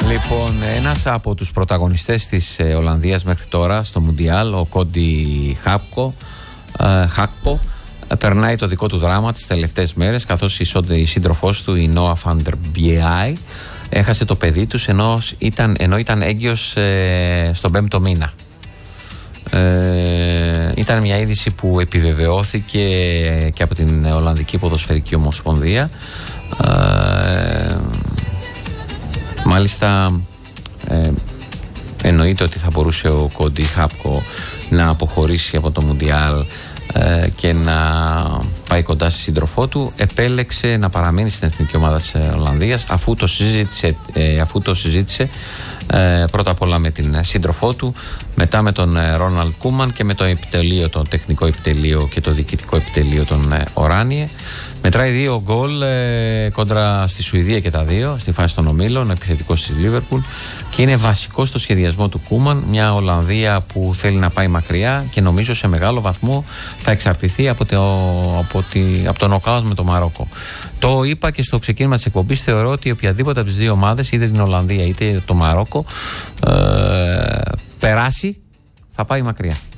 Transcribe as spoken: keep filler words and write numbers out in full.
Λοιπόν, ένας από τους πρωταγωνιστές της Ολλανδίας μέχρι τώρα στο Μουντιάλ, ο Κόντι Χάκπο, Χάκπο, περνάει το δικό του δράμα τις τελευταίες μέρες, καθώς η σύντροφός του, η Νόα Φάντερ Μπιάι, έχασε το παιδί τους ενώ ήταν, ενώ ήταν έγκυος ε, στον πέμπτο μήνα. Ε, ήταν μια είδηση που επιβεβαιώθηκε και από την Ολλανδική Ποδοσφαιρική Ομοσπονδία. Ε, μάλιστα ε, εννοείται ότι θα μπορούσε ο Κόντι Χάκπο να αποχωρήσει από το Μουντιάλ ε, και να πάει κοντά στη σύντροφό του. Επέλεξε να παραμείνει στην εθνική ομάδα της Ολλανδίας αφού το συζήτησε, ε, αφού το συζήτησε ε, πρώτα απ' όλα με την σύντροφό του, μετά με τον Ρόναλντ Κούμαν και με το επιτελείο, το τεχνικό επιτελείο και το διοικητικό επιτελείο των ε, Οράνιε. Μετράει δύο γκολ ε, κόντρα στη Σουηδία και τα δύο στη φάση των ομίλων, επιθετικός της Λίβερπουλ, και είναι βασικό στο σχεδιασμό του Κούμαν, μια Ολλανδία που θέλει να πάει μακριά και νομίζω σε μεγάλο βαθμό θα εξαρτηθεί από, το, από, τη, από το νοκάουτ με το Μαρόκο. Το είπα και στο ξεκίνημα της εκπομπής, θεωρώ ότι οποιαδήποτε από τις δύο ομάδες, είτε την Ολλανδία είτε το Μαρόκο, ε, περάσει, θα πάει μακριά.